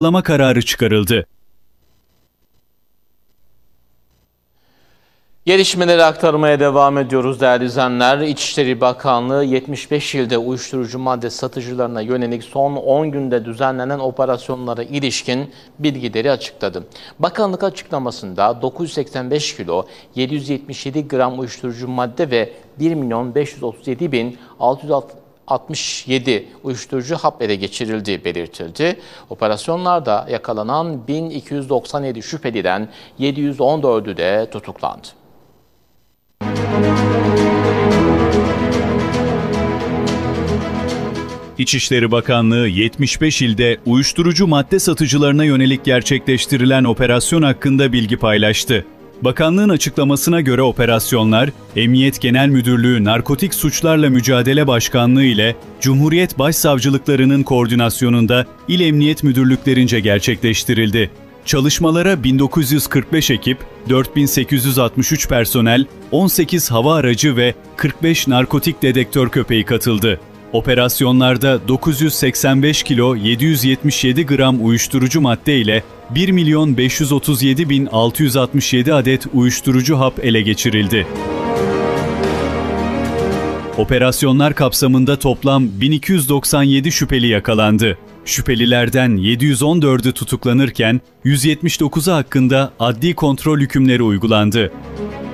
Lama kararı çıkarıldı. Gelişmeleri aktarmaya devam ediyoruz değerli izleyenler. İçişleri Bakanlığı 75 ilde uyuşturucu madde satıcılarına yönelik son 10 günde düzenlenen operasyonlara ilişkin bilgileri açıkladı. Bakanlık açıklamasında 985 kilo, 777 gram uyuşturucu madde ve 1.537.667 uyuşturucu hap ele geçirildiği belirtildi. Operasyonlarda yakalanan 1297 şüpheliden 714'ü de tutuklandı. İçişleri Bakanlığı 75 ilde uyuşturucu madde satıcılarına yönelik gerçekleştirilen operasyon hakkında bilgi paylaştı. Bakanlığın açıklamasına göre operasyonlar, Emniyet Genel Müdürlüğü Narkotik Suçlarla Mücadele Başkanlığı ile Cumhuriyet Başsavcılıklarının koordinasyonunda İl Emniyet Müdürlüklerince gerçekleştirildi. Çalışmalara 1945 ekip, 4863 personel, 18 hava aracı ve 45 narkotik dedektör köpeği katıldı. Operasyonlarda 985 kilo 777 gram uyuşturucu madde ile 1.537.667 adet uyuşturucu hap ele geçirildi. Operasyonlar kapsamında toplam 1297 şüpheli yakalandı. Şüphelilerden 714'ü tutuklanırken 179'u hakkında adli kontrol hükümleri uygulandı.